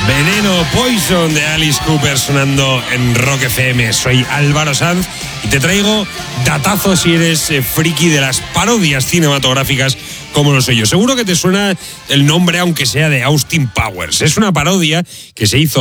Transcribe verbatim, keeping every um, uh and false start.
Veneno, Poison de Alice Cooper sonando en Rock F M. Soy Álvaro Sanz y te traigo datazos si eres eh, friki de las parodias cinematográficas como lo soy yo. Seguro que te suena el nombre, aunque sea de Austin Powers. Es una parodia que se hizo